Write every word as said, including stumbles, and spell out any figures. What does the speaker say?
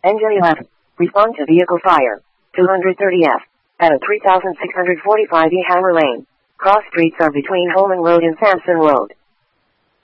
Engine eleven. Respond to vehicle fire. two thirty F. At a three thousand six hundred forty-five E Hammer Lane. Cross streets are between Holman Road and Sampson Road.